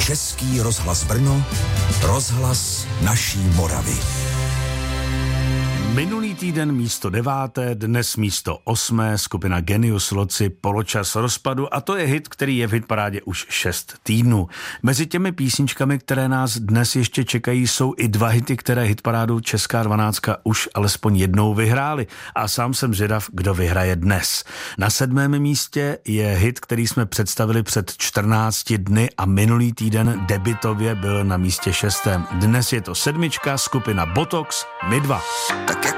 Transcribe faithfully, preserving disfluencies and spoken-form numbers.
Český rozhlas Brno, rozhlas naší Moravy. Minulý týden místo deváté, dnes místo osmé, skupina Genius Loci, Poločas rozpadu, a to je hit, který je v hitparádě už šest týdnů. Mezi těmi písničkami, které nás dnes ještě čekají, jsou i dva hity, které hitparádu Česká dvanáctka už alespoň jednou vyhrály. A sám jsem zvědav, kdo vyhraje dnes. Na sedmém místě je hit, který jsme představili před čtrnácti dny a minulý týden debitově byl na místě šestém. Dnes je to sedmička, skupina Botox, My dva. Tak